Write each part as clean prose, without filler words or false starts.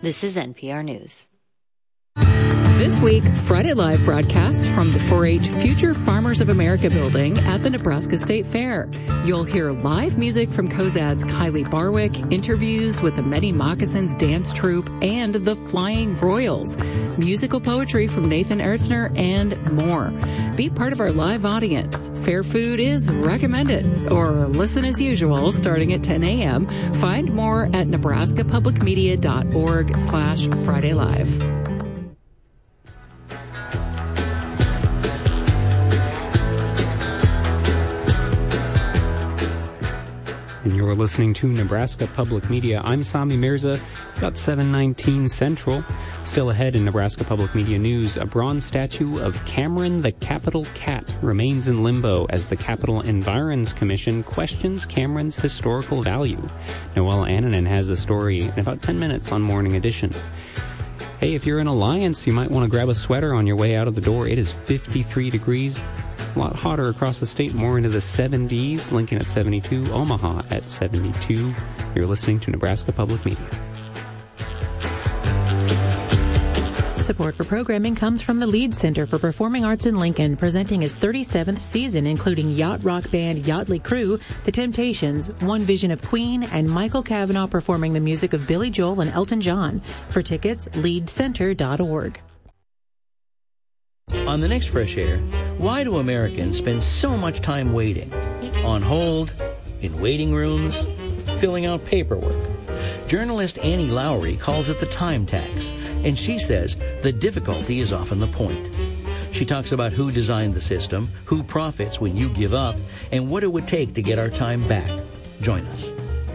This is NPR News. This week, Friday Live broadcast from the 4-H Future Farmers of America building at the Nebraska State Fair. You'll hear live music from Cozad's Kylie Barwick, interviews with the Many Moccasins dance troupe and the Flying Royals, musical poetry from Nathan Ertzner, and more. Be part of our live audience. Fair food is recommended, or listen as usual starting at 10 a.m. Find more at nebraskapublicmedia.org/Friday Live. And you're listening to Nebraska Public Media. I'm Sami Mirza. It's about 7:19 Central. Still ahead in Nebraska Public Media news, a bronze statue of Cameron the Capitol Cat remains in limbo as the Capitol Environs Commission questions Cameron's historical value. Noelle Annanen has the story in about 10 minutes on Morning Edition. Hey, if you're in Alliance, you might want to grab a sweater on your way out of the door. It is 53 degrees. A lot hotter across the state, more into the 70s. Lincoln at 72, Omaha at 72. You're listening to Nebraska Public Media. Support for programming comes from the Lead Center for Performing Arts in Lincoln, presenting its 37th season, including yacht rock band Yachtly Crew, The Temptations, One Vision of Queen, and Michael Cavanaugh performing the music of Billy Joel and Elton John. For tickets, leadcenter.org. On the next Fresh Air, why do Americans spend so much time waiting? On hold, in waiting rooms, filling out paperwork. Journalist Annie Lowry calls it the time tax, and she says the difficulty is often the point. She talks about who designed the system, who profits when you give up, and what it would take to get our time back. Join us.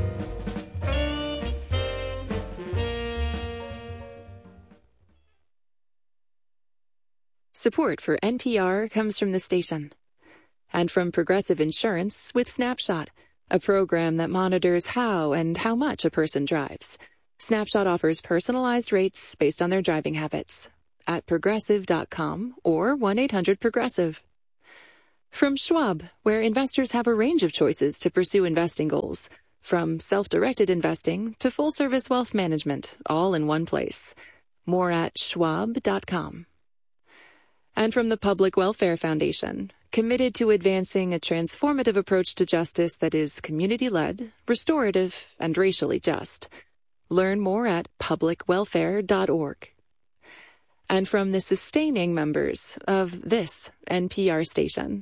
Support for NPR comes from the station and from Progressive Insurance with Snapshot, a program that monitors how and how much a person drives. Snapshot offers personalized rates based on their driving habits at progressive.com or 1-800-PROGRESSIVE. From Schwab, where investors have a range of choices to pursue investing goals, from self-directed investing to full-service wealth management, all in one place. More at schwab.com. And from the Public Welfare Foundation, committed to advancing a transformative approach to justice that is community-led, restorative, and racially just. Learn more at publicwelfare.org. And from the sustaining members of this NPR station.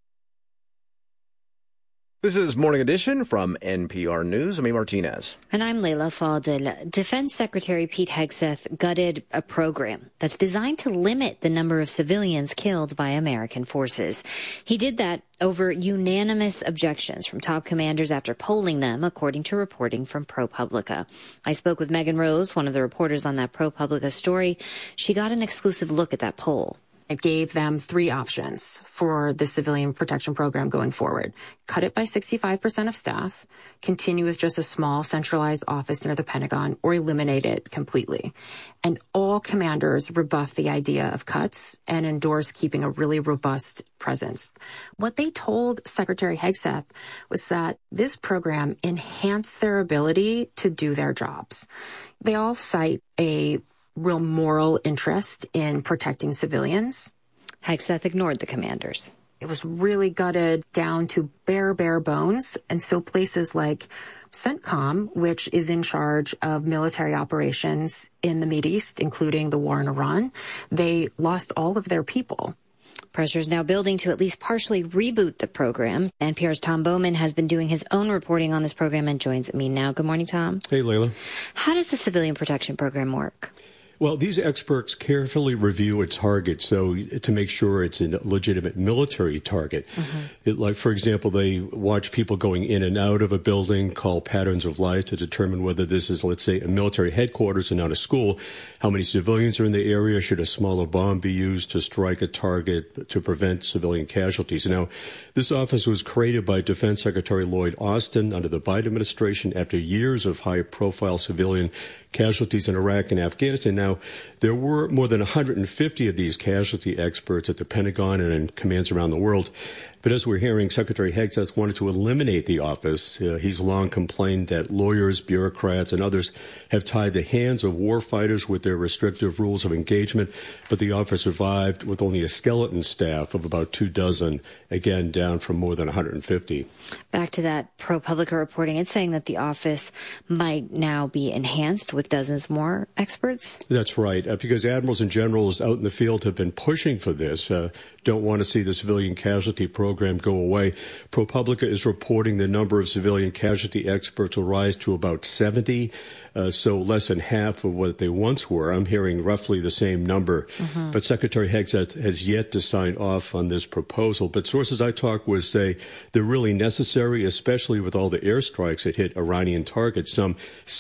This is Morning Edition from NPR News. I'm A. Martinez. And I'm Leila Fadel. Defense Secretary Pete Hegseth gutted a program that's designed to limit the number of civilians killed by American forces. He did that over unanimous objections from top commanders after polling them, according to reporting from ProPublica. I spoke with Megan Rose, one of the reporters on that ProPublica story. She got an exclusive look at that poll. It gave them three options for the civilian protection program going forward. Cut it by 65% of staff, continue with just a small centralized office near the Pentagon, or eliminate it completely. And all commanders rebuffed the idea of cuts and endorsed keeping a really robust presence. What they told Secretary Hegseth was that this program enhanced their ability to do their jobs. They all cite a real moral interest in protecting civilians. Hegseth ignored the commanders. It was really gutted down to bare bones. And so places like CENTCOM, which is in charge of military operations in the Mideast, including the war in Iran, they lost all of their people. Pressure is now building to at least partially reboot the program. NPR's Tom Bowman has been doing his own reporting on this program and joins me now. Good morning, Tom. Hey, Leila. How does the civilian protection program work? Well, these experts carefully review a target to make sure it's a legitimate military target. Mm-hmm. For example, they watch people going in and out of a building, call patterns of life to determine whether this is, let's say, a military headquarters and not a school. How many civilians are in the area? Should a smaller bomb be used to strike a target to prevent civilian casualties? Now, this office was created by Defense Secretary Lloyd Austin under the Biden administration after years of high-profile civilian casualties in Iraq and Afghanistan. Now, there were more than 150 of these casualty experts at the Pentagon and in commands around the world. But as we're hearing, Secretary Hegseth wanted to eliminate the office. He's long complained that lawyers, bureaucrats, and others have tied the hands of warfighters with their restrictive rules of engagement. But the office survived with only a skeleton staff of about 24, again, down from more than 150. Back to that ProPublica reporting, it's saying that the office might now be enhanced with dozens more experts. That's right, because admirals and generals out in the field have been pushing for this, don't want to see the civilian casualty program go away. ProPublica is reporting the number of civilian casualty experts will rise to about 70, so less than half of what they once were. I'm hearing roughly the same number. But Secretary Hegseth has yet to sign off on this proposal. But sources I talk with say they're really necessary, especially with all the airstrikes that hit Iranian targets, some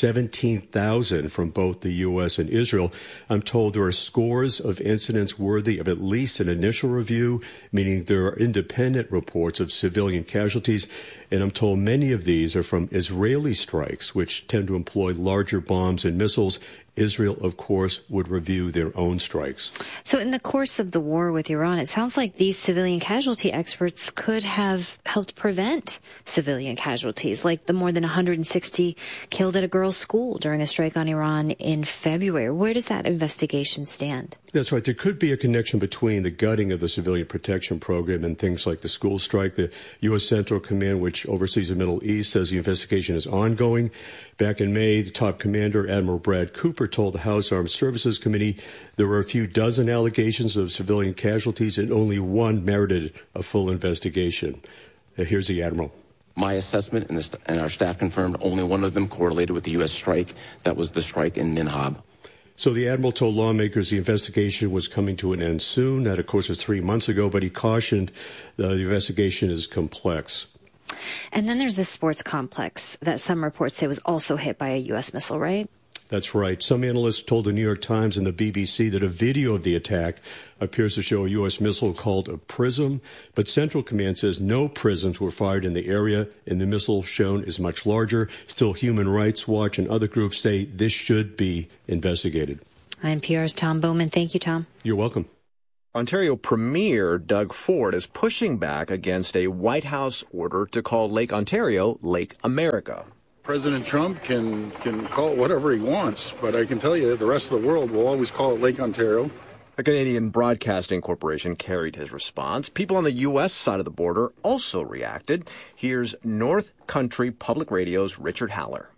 17,000 from both the U.S. and Israel. I'm told there are scores of incidents worthy of at least an initial review, meaning there are independent reports of civilian casualties. And I'm told many of these are from Israeli strikes, which tend to employ larger bombs and missiles. Israel, of course, would review their own strikes. So in the course of the war with Iran, it sounds like these civilian casualty experts could have helped prevent civilian casualties, like the more than 160 killed at a girls' school during a strike on Iran in February. Where does that investigation stand? That's right. There could be a connection between the gutting of the civilian protection program and things like the school strike. The U.S. Central Command, which oversees the Middle East, says the investigation is ongoing. Back in May, the top commander, Admiral Brad Cooper, told the House Armed Services Committee there were a few dozen allegations of civilian casualties and only one merited a full investigation. Here's the Admiral. My assessment and our staff confirmed only one of them correlated with the U.S. strike. That was the strike in Minhab. So the Admiral told lawmakers the investigation was coming to an end soon. That, of course, was 3 months ago, but he cautioned the investigation is complex. And then there's this sports complex that some reports say was also hit by a U.S. missile, right? That's right. Some analysts told the New York Times and the BBC that a video of the attack appears to show a U.S. missile called a PrSM, but Central Command says no PrSMs were fired in the area, and the missile shown is much larger. Still, Human Rights Watch and other groups say this should be investigated. NPR's Tom Bowman. Thank you, Tom. You're welcome. Ontario Premier Doug Ford is pushing back against a White House order to call Lake Ontario Lake America. President Trump can call it whatever he wants, but I can tell you the rest of the world will always call it Lake Ontario. A Canadian Broadcasting Corporation carried his response. People on the U.S. side of the border also reacted. Here's North Country Public Radio's Richard Haller.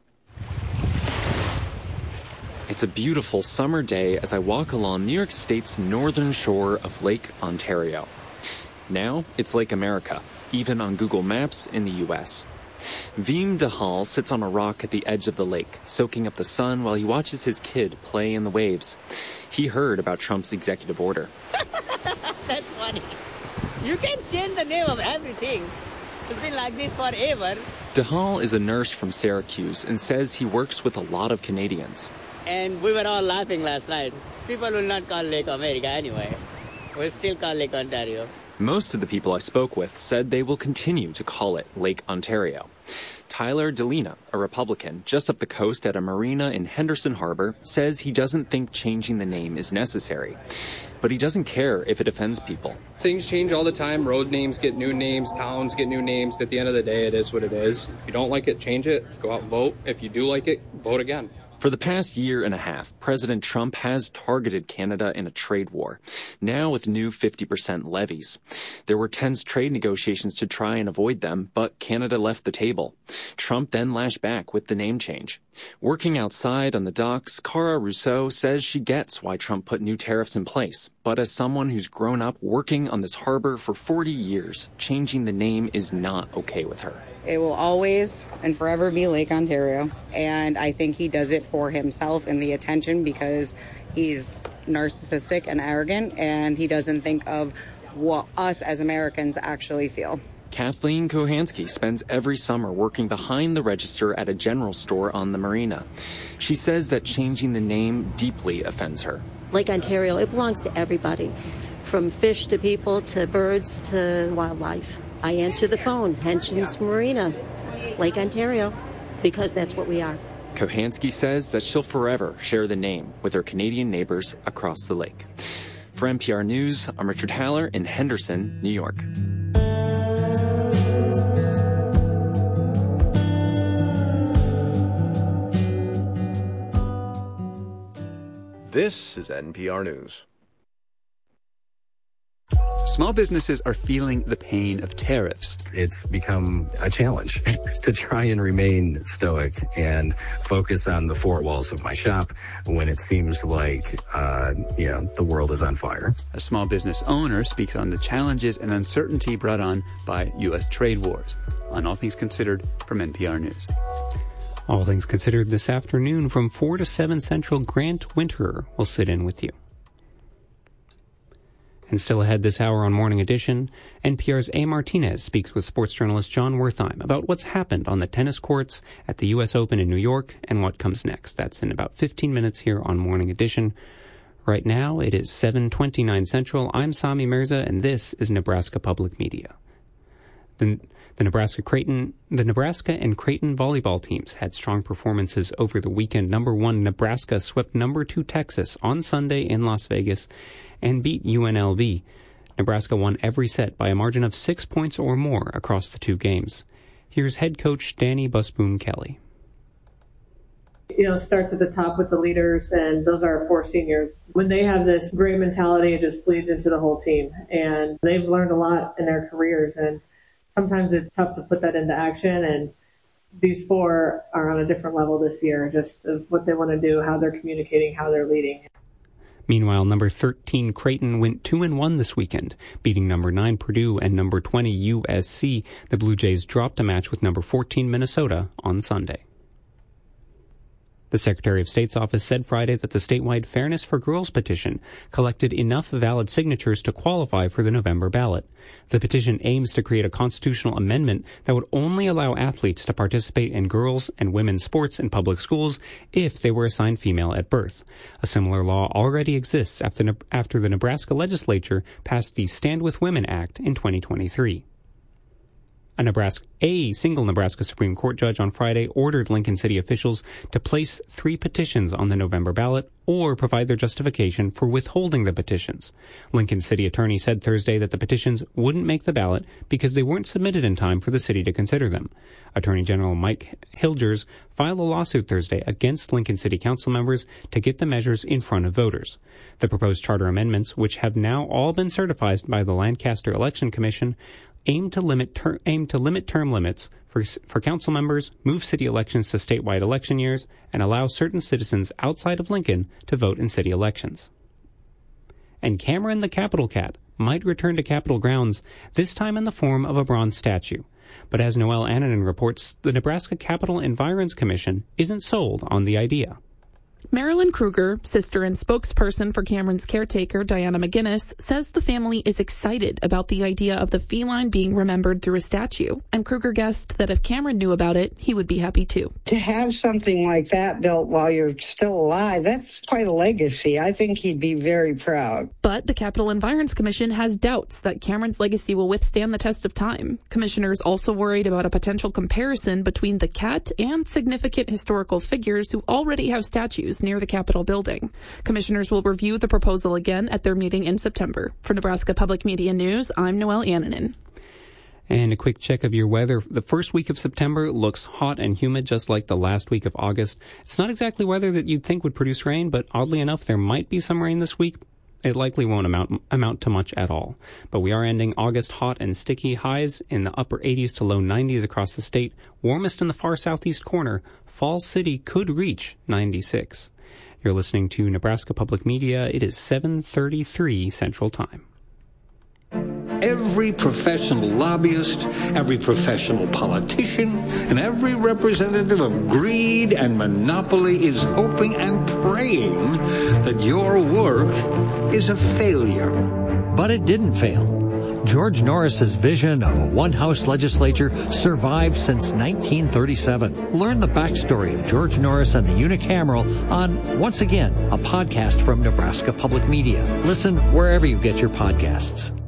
It's a beautiful summer day as I walk along New York State's northern shore of Lake Ontario. Now it's Lake America, even on Google Maps in the U.S. Veem Dahal sits on a rock at the edge of the lake, soaking up the sun while he watches his kid play in the waves. He heard about Trump's executive order. That's funny. You can change the name of everything. It's been like this forever. Dahal is a nurse from Syracuse and says he works with a lot of Canadians. And we were all laughing last night. People will not call Lake America anyway. We'll still call Lake Ontario. Most of the people I spoke with said they will continue to call it Lake Ontario. Tyler DeLina, a Republican just up the coast at a marina in Henderson Harbor, says he doesn't think changing the name is necessary. But he doesn't care if it offends people. Things change all the time. Road names get new names. Towns get new names. At the end of the day, it is what it is. If you don't like it, change it. Go out and vote. If you do like it, vote again. For the past year and a half, President Trump has targeted Canada in a trade war, now with new 50% levies. There were tense trade negotiations to try and avoid them, but Canada left the table. Trump then lashed back with the name change. Working outside on the docks, Cara Rousseau says she gets why Trump put new tariffs in place. But as someone who's grown up working on this harbor for 40 years, changing the name is not okay with her. It will always and forever be Lake Ontario. And I think he does it for himself and the attention because he's narcissistic and arrogant and he doesn't think of what us as Americans actually feel. Kathleen Kohansky spends every summer working behind the register at a general store on the marina. She says that changing the name deeply offends her. Lake Ontario, it belongs to everybody, from fish to people to birds to wildlife. I answer the phone, Henson's Marina, Lake Ontario, because that's what we are. Kohansky says that she'll forever share the name with her Canadian neighbors across the lake. For NPR News, I'm Richard Haller in Henderson, New York. This is NPR News. Small businesses are feeling the pain of tariffs. It's become a challenge to try and remain stoic and focus on the four walls of my shop when it seems like, the world is on fire. A small business owner speaks on the challenges and uncertainty brought on by U.S. trade wars. On All Things Considered from NPR News. All Things Considered this afternoon from 4 to 7 Central, Grant Winterer will sit in with you. And still ahead this hour on Morning Edition, NPR's A. Martinez speaks with sports journalist John Wertheim about what's happened on the tennis courts at the U.S. Open in New York and what comes next. That's in about 15 minutes here on Morning Edition. Right now, it is 7:29 Central. I'm Sami Mirza, and this is Nebraska Public Media. The Nebraska and Creighton volleyball teams had strong performances over the weekend. Number 1 Nebraska swept number 2 Texas on Sunday in Las Vegas and beat UNLV. Nebraska won every set by a margin of 6 points or more across the 2 games. Here's head coach Danny Busboom Kelly. It starts at the top with the leaders, and those are our 4 seniors. When they have this great mentality, it just bleeds into the whole team. And they've learned a lot in their careers, and sometimes it's tough to put that into action. And these 4 are on a different level this year, just of what they want to do, how they're communicating, how they're leading. Meanwhile, number 13 Creighton went 2-1 this weekend, beating number 9 Purdue and number 20 USC. The Blue Jays dropped a match with number 14 Minnesota on Sunday. The Secretary of State's office said Friday that the statewide Fairness for Girls petition collected enough valid signatures to qualify for the November ballot. The petition aims to create a constitutional amendment that would only allow athletes to participate in girls' and women's sports in public schools if they were assigned female at birth. A similar law already exists after the Nebraska legislature passed the Stand With Women Act in 2023. A single Nebraska Supreme Court judge on Friday ordered Lincoln City officials to place 3 petitions on the November ballot or provide their justification for withholding the petitions. Lincoln City attorney said Thursday that the petitions wouldn't make the ballot because they weren't submitted in time for the city to consider them. Attorney General Mike Hilgers filed a lawsuit Thursday against Lincoln City Council members to get the measures in front of voters. The proposed charter amendments, which have now all been certified by the Lancaster Election Commission, aim to limit term limits for council members, move city elections to statewide election years, and allow certain citizens outside of Lincoln to vote in city elections. And Cameron the Capitol Cat might return to Capitol grounds, this time in the form of a bronze statue. But as Noelle Annanen reports, the Nebraska Capitol Environs Commission isn't sold on the idea. Marilyn Kruger, sister and spokesperson for Cameron's caretaker, Diana McGinnis, says the family is excited about the idea of the feline being remembered through a statue. And Kruger guessed that if Cameron knew about it, he would be happy too. To have something like that built while you're still alive, that's quite a legacy. I think he'd be very proud. But the Capitol Environs Commission has doubts that Cameron's legacy will withstand the test of time. Commissioners also worried about a potential comparison between the cat and significant historical figures who already have statues near the Capitol building. Commissioners will review the proposal again at their meeting in September. For Nebraska Public Media News, I'm Noelle Annanen. And a quick check of your weather. The first week of September looks hot and humid, just like the last week of August. It's not exactly weather that you'd think would produce rain, but oddly enough, there might be some rain this week. It likely won't amount to much at all. But we are ending August hot and sticky. Highs in the upper 80s to low 90s across the state. Warmest in the far southeast corner. Falls City could reach 96. You're listening to Nebraska Public Media. It is 7:33 Central Time. Every professional lobbyist, every professional politician, and every representative of greed and monopoly is hoping and praying that your work is a failure. But it didn't fail. George Norris's vision of a one-house legislature survived since 1937. Learn the backstory of George Norris and the unicameral on, once again, a podcast from Nebraska Public Media. Listen wherever you get your podcasts.